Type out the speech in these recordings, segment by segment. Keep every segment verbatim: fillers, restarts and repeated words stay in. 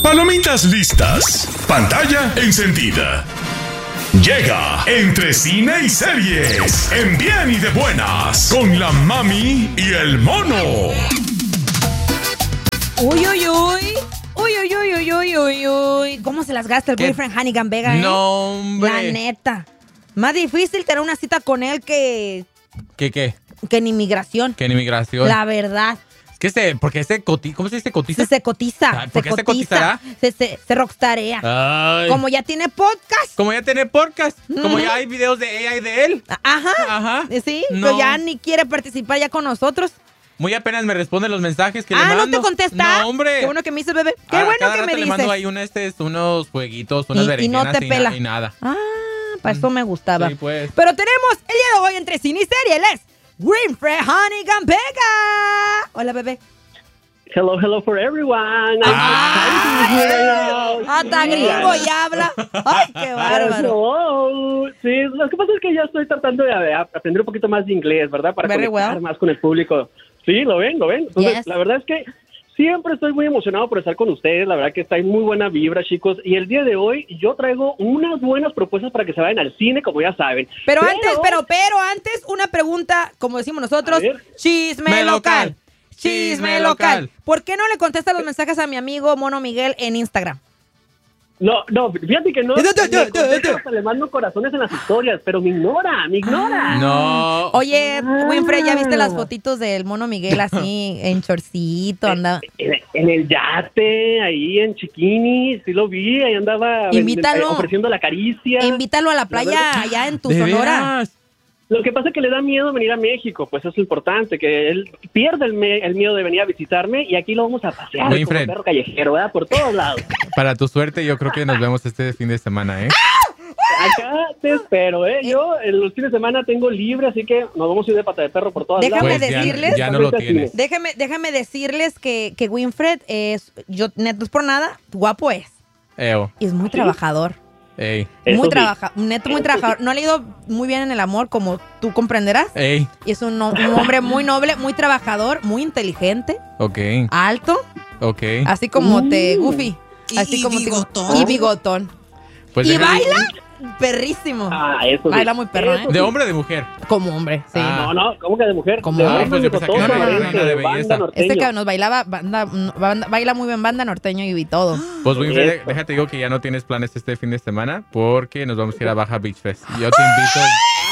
Palomitas listas. Pantalla encendida. Llega Entre Cine y Series, en Bien y de Buenas, con la mami y el mono. Uy, uy, uy. Uy, uy, uy, uy, uy, uy, uy. ¿Cómo se las gasta el boyfriend Hannigan Vega, eh? No, hombre. La neta. Más difícil tener una cita con él que... ¿Qué, qué? Que en inmigración. Que en inmigración. La verdad. Es que este, porque este cotiza, ¿cómo se dice cotiza? Se, se cotiza. Ah, ¿por se qué se cotiza. cotizará? Se, se, se rockstarea. Ay. Como ya tiene podcast. Como ya tiene podcast. Mm. Como ya hay videos de ella y de él. Ajá. Ajá. Sí, No. pero ya ni quiere participar ya con nosotros. Muy apenas me responden los mensajes que le Ah, mando. ¿no te contesta? No, hombre. Qué bueno que me dices, bebé. Qué Ah, bueno cada que rato me le dices. mando ahí un, este, unos jueguitos, unas Y- y berenjenas no te y, pela. na- y nada. Ah, para eso me gustaba. Sí, pues. Pero tenemos el día de hoy Entre Cine y Serie. Él es Winfred Hannigan Vega. Hola, bebé. Hello, hello for everyone. Ah, hasta gringo y habla. Ay, qué bárbaro. Hello. Sí, lo que pasa es que ya estoy tratando de a- aprender un poquito más de inglés, ¿verdad? Para Very conectar well. más con el público. Sí, lo ven, lo ven. Entonces, Yes. la verdad es que siempre estoy muy emocionado por estar con ustedes. La verdad que está en muy buena vibra, chicos. Y el día de hoy yo traigo unas buenas propuestas para que se vayan al cine, como ya saben. Pero antes, pero, pero antes, una pregunta, como decimos nosotros, A ver. chisme Me local. local. Chisme Chisme local. local. ¿Por qué no le contestas los mensajes a mi amigo Mono Miguel en Instagram? No, no, fíjate que no. Yo, yo, yo, me yo, contesta, yo. hasta le mando corazones en las historias, pero me ignora, me ignora. No. Oye, Ah. Winfred, ¿ya viste las fotitos del Mono Miguel así en chorcito? Anda. En, en el yate, ahí en Chiquini, sí lo vi, ahí andaba Invítalo. eh, ofreciendo la caricia. Invítalo a la playa verdad- allá en tu ¿De Sonora. veras? Lo que pasa es que le da miedo venir a México, pues eso es lo importante, que él pierde el, me- el miedo de venir a visitarme y aquí lo vamos a pasear como Winfred. perro callejero, ¿verdad? Por todos lados. Para tu suerte, yo creo que nos vemos este fin de semana, ¿eh? Acá te espero, ¿eh? Yo en los fines de semana tengo libre, así que nos vamos a ir de pata de perro por todas Déjame lados. Pues ya- decirles- ya no lo tienes. Déjame, déjame decirles que, que Winfred es, yo, neto es por nada, guapo es. Eo. Y es muy trabajador. Ey. Eso Muy sí. trabajador, neto muy trabajador. No le ha ido muy bien en el amor, como tú comprenderás. Ey. Y es un, no- un hombre muy noble, muy trabajador, muy inteligente, Ok. alto, Ok. así como te Mm. Goofy. Y- Así y como te- bigotón. y bigotón. Pues y déjame- baila perrísimo. Ah, eso sí. Baila muy perro, ¿eh? Eso ¿De sí. hombre o de mujer? Como hombre, sí. Ah. No, no, ¿cómo que de mujer? Como de hombre. hombre, Pues yo pensé que bigotoso, era de este, reina de banda belleza. norteño. Este que nos bailaba, banda, banda- baila muy bien banda norteño y todo. Pues Winfred, Eso. déjate digo que ya no tienes planes este fin de semana porque nos vamos a ir a Baja Beach Fest. Yo te invito.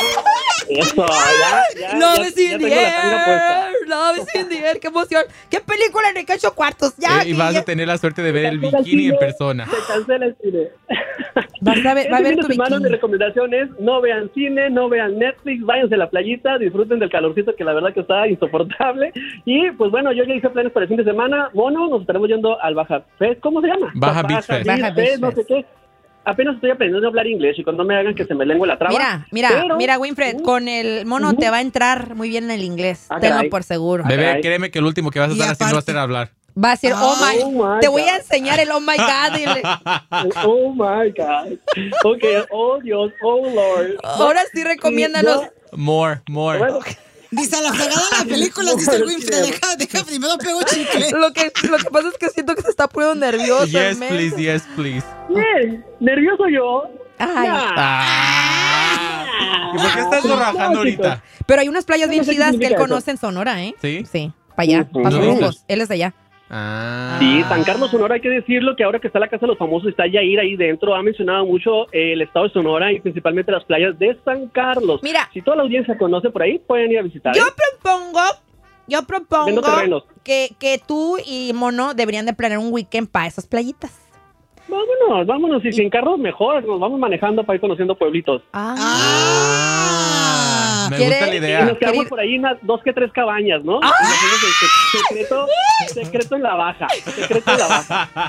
Eso, ya, ya, Love ya, is in ya the tengo la tanga puesta. air, love is in the air, qué emoción. ¿Qué película Enrique Ocho Cuartos? Ya, Eh, y vas ya. a tener la suerte de ver el Se cancela el bikini en cine, persona. Se cancela el cine. Vas a ver, va a Este ver fin tu de semana bikini. mi recomendación es no vean cine, no vean Netflix, váyanse a la playita, disfruten del calorcito que la verdad que está insoportable. Y pues bueno, yo ya hice planes para el fin de semana. Mono, nos estaremos yendo al Baja Fest. ¿Cómo se llama? Baja Beach Fest. Baja Beach no sé Fest. qué. Apenas estoy aprendiendo a hablar inglés y cuando no me hagan que se me lengua la traba. Mira, mira, Pero- mira, Winfred, con el mono Ujú. te va a entrar muy bien el inglés. Ah, Tenlo caray. por seguro. Bebé, caray. créeme que el último que vas a Y estar haciendo va a aparte- ser hablar. Va a decir, oh my, Oh my te voy a God. enseñar el oh my God. y le- Oh my God. Ok, oh Dios, oh Lord. Ahora sí, recomiéndanos. Yo- More, more. Bueno, Dice a la fregada de las películas, dice el Winfred. Deja, deja, primero pego chicle. Lo que, lo que pasa es que siento que se está poniendo nervioso. Yes, el men. please, yes, please. bien, nervioso yo. Ay. Nah. Ah. ¿Y por qué estás zorrajando ahorita? Pero hay unas playas bien No sé qué chidas que él significa eso. conoce en Sonora, ¿eh? ¿Sí? Sí, para allá, Ujú. para sus ¿Dónde rumbos. dices? Él es de allá. Ah. Sí, San Carlos, Sonora, hay que decirlo que ahora que está la Casa de los Famosos, está Yair ahí dentro, ha mencionado mucho eh, el estado de Sonora y principalmente las playas de San Carlos. Mira. Si toda la audiencia conoce por ahí, pueden ir a visitar. Yo ¿eh? propongo, yo Vendo propongo terrenos. que, que tú y Mono deberían de planear un weekend para esas playitas. Vámonos, vámonos, y sin carros mejor, nos vamos manejando para ir conociendo pueblitos. Ah. Ah. Me ¿Quiere- gusta la Y idea. nos quedamos querido- por ahí unas dos que tres cabañas, ¿no? Y hacemos el sec- secreto, secreto en la baja, secreto en la baja.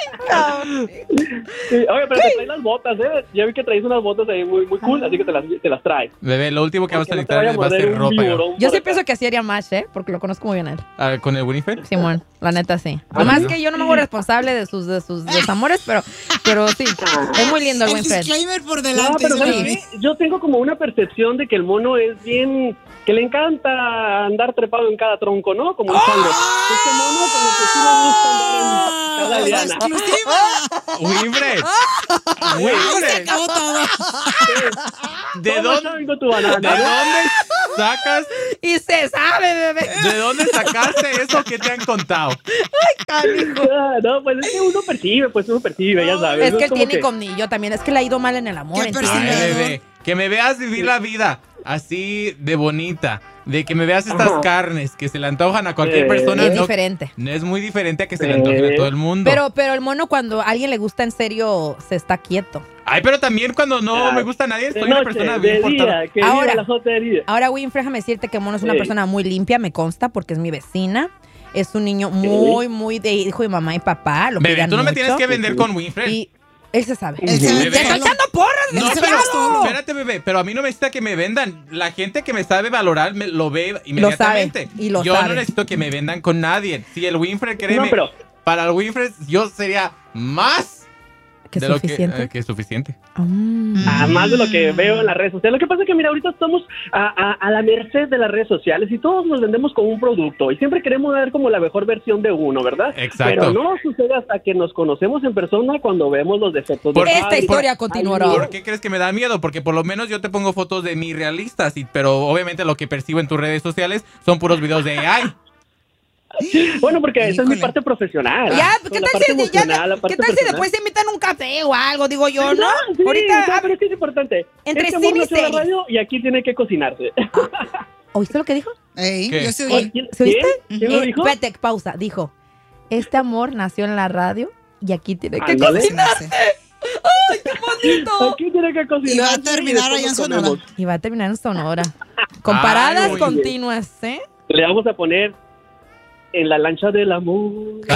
Sí, oye, pero te traes las botas, ¿eh? Ya vi que traes unas botas ahí muy, muy cool, así que te las, te las traes. Bebé, lo último que vamos a Porque no te necesitar vaya a va a ser morder un ropa. yo. tiburón Yo por sí acá. pienso que así haría más, ¿eh? Porque lo conozco muy bien a él. Ah, ¿con el Winifred? Simón, la neta sí. Ah, Nomás bueno. que yo no me hago responsable de sus, de sus desamores, pero, pero sí. Es muy lindo el El Winfred. disclaimer por No, delante. pero dice ¿sabes la qué? Yo tengo como una percepción de que el mono es bien... Que le encanta andar trepado en cada tronco, ¿no? Como un chango. Este mono como que sí le gusta andar en cada O día. banana. exclusiva. Winfred. Ahí se Winfred. acabó todo. ¿De ¿Cómo dónde, saben con tu banana? ¿De dónde sacas? Y se sabe, bebé. ¿De dónde sacaste eso que te han contado? Canijo. Ah, no, pues es que uno percibe, pues uno percibe, ya sabes. Es ¿no? que él como tiene comillo también. Es que le ha ido mal en el amor. ¿Qué ¿entiendes? Ay, percibe? bebé, que me veas vivir la vida así de bonita, de que me veas estas Ajá. carnes que se le antojan a cualquier Eh, persona. Es no, diferente. no es muy diferente a que se le Eh. antojen a todo el mundo. Pero, pero el mono cuando a alguien le gusta en serio se está quieto. Ay, pero también cuando no Ay, me gusta a nadie, de soy una noche, persona de bien portada. día, que Ahora- viva la jotería. Ahora, Winfrey, déjame decirte que mono es una Sí. persona muy limpia, me consta, porque es mi vecina. Es un niño muy, muy de hijo de mamá y papá. Lo Bebé, cuidan tú no me mucho. tienes que vender con Winfred. Y él se sabe. Él se Bebé. ve ¡Te estoy solo. echando porras, Él No, se pero ve solo. espérate, bebé, pero a mí no me necesita que me vendan. La gente que me sabe valorar me lo ve sabe, inmediatamente. y lo Yo sabe. no necesito que me vendan con nadie. Si el Winfred, créeme, No, pero- para el Winfred yo sería más ¿Que de es lo que, suficiente? eh, que es suficiente. Mm. Ah, más de lo que veo en las redes sociales. Lo que pasa es que, mira, ahorita estamos a, a, a la merced de las redes sociales y todos nos vendemos como un producto y siempre queremos dar como la mejor versión de uno, ¿verdad? Exacto. Pero no sucede hasta que nos conocemos en persona cuando vemos los defectos. Por- de Esta fábrica. historia continuará. Ay, ¿Por qué crees que me da miedo? Porque por lo menos yo te pongo fotos de mí realistas, y, pero obviamente lo que percibo en tus redes sociales son puros videos de A I. Bueno, porque esa es mi Híjole. parte profesional. Ya, Con ¿qué la tal, parte si, ya- emocional, la ¿qué parte tal si personal. después se invitan a un café o algo? Digo yo, ¿no? Sí, Ahorita, no, ah, pero es que es importante. entre Este cine amor y nació de la series. radio y aquí tiene que cocinarse. ¿oíste lo que dijo? Ey, ¿Qué? yo sí Eh, oí. ¿Quién- ¿Se oíste? quién? ¿Quién lo Eh, dijo? espérate, pausa. Dijo, este amor nació en la radio y aquí tiene que Ándale. cocinarse. ¡Ay, qué bonito! Aquí tiene que cocinar. Y va a terminar allá en Sonora. Y va a terminar en Sonora. Con paradas muy bien. continuas, ¿eh? Le vamos a poner en la lancha del amor.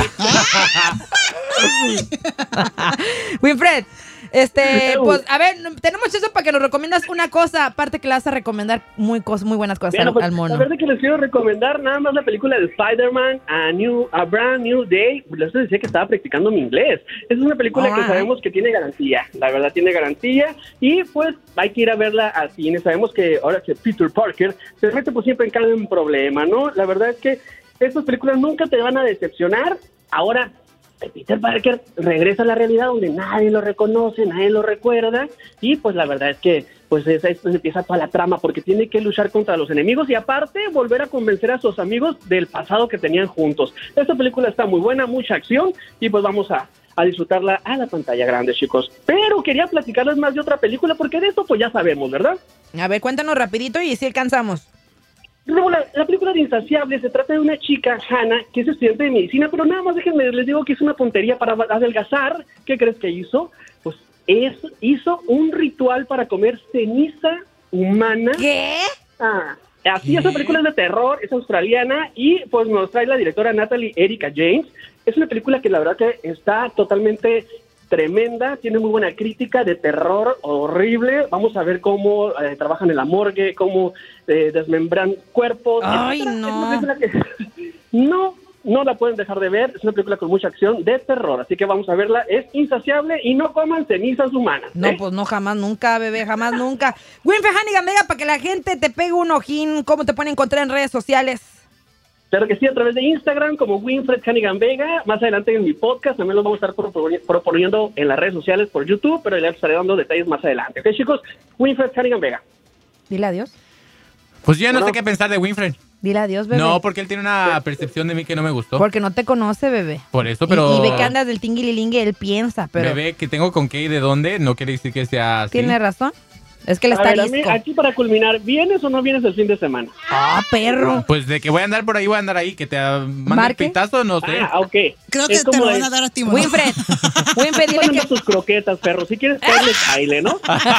Winfred, este, Eu. pues, a ver, tenemos eso para que nos recomiendas una cosa, aparte que le vas a recomendar muy, cos- muy buenas cosas Bueno, al, pues, al la mono. verdad es que les quiero recomendar nada más la película de Spider-Man, A, New, A Brand New Day. Les decía que estaba practicando mi inglés. Es una película Alright. que sabemos que tiene garantía. La verdad tiene garantía. Y pues hay que ir a verla al cine. Sabemos que ahora que Peter Parker se mete pues siempre en cada un problema, ¿no? La verdad es que estas películas nunca te van a decepcionar. Ahora, Peter Parker regresa a la realidad donde nadie lo reconoce, nadie lo recuerda, y pues la verdad es que pues es, es- empieza toda la trama porque tiene que luchar contra los enemigos y aparte volver a convencer a sus amigos del pasado que tenían juntos. Esta película está muy buena, mucha acción, y pues vamos a, a disfrutarla a la pantalla grande, chicos. Pero quería platicarles más de otra película porque de esto pues ya sabemos, ¿verdad? A ver, cuéntanos rapidito y si alcanzamos. Luego, la, la película de Insaciable se trata de una chica, Hannah, que es estudiante de medicina, pero nada más déjenme, les digo que es una tontería para adelgazar. ¿Qué crees que hizo? Pues es, hizo un ritual para comer ceniza humana. ¿Qué? Ah, así, esa película es de terror, es australiana y pues nos trae la directora Natalie Erika James. Es una película que la verdad que está totalmente tremenda, tiene muy buena crítica, de terror horrible. Vamos a ver cómo eh, trabajan en la morgue, cómo eh, desmembran cuerpos. Ay, etcétera. no. Es una película que no, no la pueden dejar de ver. Es una película con mucha acción de terror, así que vamos a verla. Es Insaciable y no coman cenizas humanas. No, ¿eh? pues no, jamás, nunca, bebé, jamás, nunca. Winfred Hannigan, Vega, para que la gente te pegue un ojín, ¿cómo te pueden encontrar en redes sociales? Claro que sí, a través de Instagram como Winfred Hannigan Vega. Más adelante en mi podcast también lo vamos a estar proponi- proponiendo en las redes sociales por YouTube, pero ya les estaré dando detalles más adelante. Ok, chicos, Winfred Hannigan Vega. Dile adiós. Pues yo ya no Bueno. sé qué pensar de Winfred. Dile adiós, bebé. No, porque él tiene una percepción de mí que no me gustó. Porque no te conoce, bebé. Por eso, Y- pero... Y, ve que andas del tinguililingue, él piensa, pero Bebé, que tengo con qué y de dónde, no quiere decir que sea así. tiene razón. Es que él A está ver, a mí, lisco. aquí para culminar, ¿vienes o no vienes el fin de semana? Ah, perro. Pues de que voy a andar por ahí, voy a andar ahí. Que te uh, mande el ¿Marque? pitazo, no sé. Ah, ok. Creo que Es te como lo de- van a dar a ti, mono. Winfred, Winfred, dile Ponme que... tus croquetas, perro. Si quieres, ponle baile, ¿no?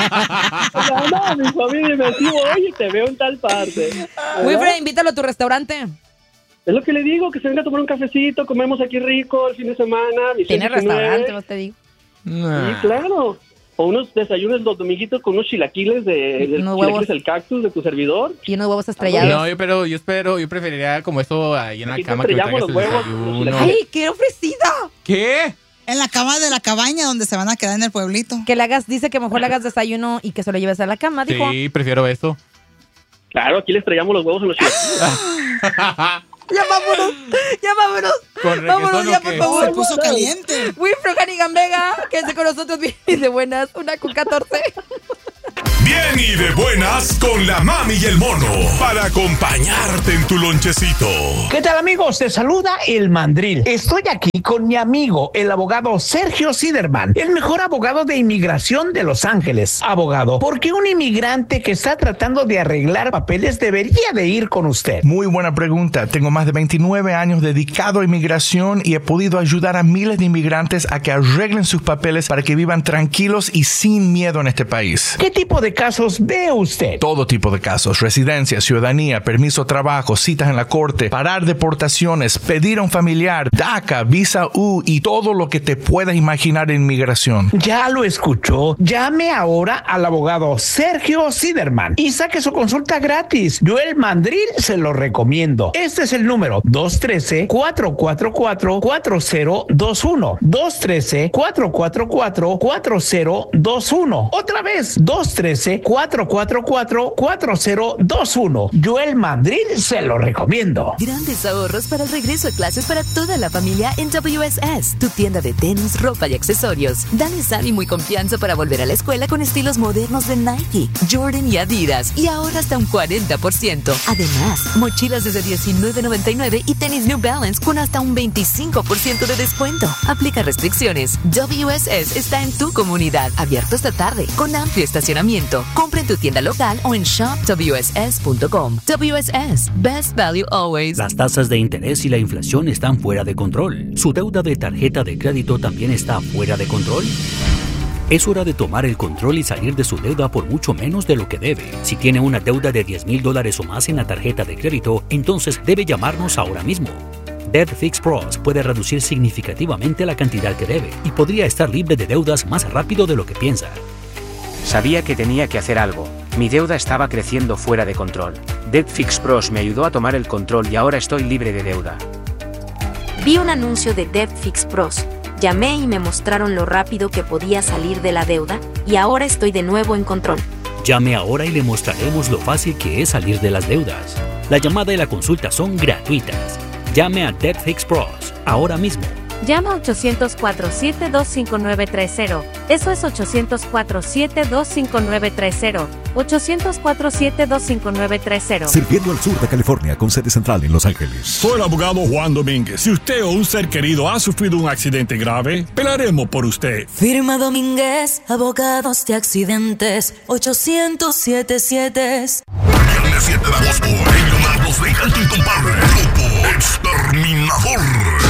O sea, no, mi familia me digo, oye, te veo en tal parte. ¿verdad? Winfred, invítalo a tu restaurante. Es lo que le digo, que se venga a tomar un cafecito, comemos aquí rico el fin de semana. mi Tiene ciento diecinueve. restaurante, vos te digo. Nah. Sí, claro. O unos desayunos los dominguitos con unos chilaquiles de, de Unos chilaquiles huevos. del cactus de tu servidor. Y unos huevos estrellados. No, yo, pero yo espero, yo preferiría como eso ahí en la Aquí te cama que me estrellamos traigas el los huevos, desayuno. los ¡Ay, qué ofrecida! ¿Qué? En la cama de la cabaña donde se van a quedar en el pueblito. Que le hagas, dice que mejor le hagas desayuno y que se lo lleves a la cama, dijo. Sí, prefiero eso. Claro, aquí le estrellamos los huevos en los chilaquiles. Ya vámonos, ya vámonos. Con Vámonos ya, reggaetón, ¿o por qué? favor. Se puso caliente. Winfred Hannigan Vega, quédese con nosotros bien y de buenas. Una con catorce. Bien y de buenas con la mami y el mono para acompañarte en tu lonchecito. ¿Qué tal, amigos? Te saluda el Mandril. Estoy aquí con mi amigo, el abogado Sergio Siderman, el mejor abogado de inmigración de Los Ángeles. Abogado, ¿por qué un inmigrante que está tratando de arreglar papeles debería de ir con usted? Muy buena pregunta. Tengo más de veintinueve años dedicado a inmigración y he podido ayudar a miles de inmigrantes a que arreglen sus papeles para que vivan tranquilos y sin miedo en este país. ¿Qué tipo de casos ve usted? Todo tipo de casos: residencia, ciudadanía, permiso de trabajo, citas en la corte, parar deportaciones, pedir a un familiar, DACA, visa U y todo lo que te puedas imaginar en inmigración. Ya lo escuchó. Llame ahora al abogado Sergio Siderman y saque su consulta gratis. Yo, el Mandril, se lo recomiendo. Este es el número dos uno tres, cuatro cuatro cuatro, cuatro cero dos uno. dos uno tres, cuatro cuatro cuatro, cuatro cero dos uno. Otra vez, dos uno tres, cuatro cuatro cuatro, cuatro cero dos uno. Yo, el Mandril, se lo recomiendo. Grandes ahorros para el regreso a clases para toda la familia en W S S, tu tienda de tenis, ropa y accesorios. Dales ánimo y confianza para volver a la escuela con estilos modernos de Nike, Jordan y Adidas, y ahora hasta un cuarenta por ciento. Además, mochilas desde diecinueve noventa y nueve y tenis New Balance con hasta un veinticinco por ciento de descuento. Aplica restricciones. W S S está en tu comunidad, abierto esta tarde, con amplio estacionamiento. Compra en tu tienda local o en shop w s s punto com. W S S, best value always. Las tasas de interés y la inflación están fuera de control. ¿Su deuda de tarjeta de crédito también está fuera de control? Es hora de tomar el control y salir de su deuda por mucho menos de lo que debe. Si tiene una deuda de diez mil dólares o más en la tarjeta de crédito, entonces debe llamarnos ahora mismo. Debt Fix Pros puede reducir significativamente la cantidad que debe y podría estar libre de deudas más rápido de lo que piensa. Sabía que tenía que hacer algo. Mi deuda estaba creciendo fuera de control. Debt Fix Pros me ayudó a tomar el control y ahora estoy libre de deuda. Vi un anuncio de Debt Fix Pros. Llamé y me mostraron lo rápido que podía salir de la deuda y ahora estoy de nuevo en control. Llame ahora y le mostraremos lo fácil que es salir de las deudas. La llamada y la consulta son gratuitas. Llame a Debt Fix Pros ahora mismo. Llama a ochocientos cuatro, siete dos cinco nueve tres cero. Eso es ochocientos cuatro, siete dos cinco nueve tres cero. ochocientos cuatro, siete dos cinco nueve tres cero. Sirviendo al sur de California con sede central en Los Ángeles. Soy el abogado Juan Domínguez. Si usted o un ser querido ha sufrido un accidente grave, pelearemos por usted. Firma Domínguez, abogados de accidentes. ochocientos siete siete. Viernes siete de agosto, en Leonardo de Huntington Park, Grupo Exterminador.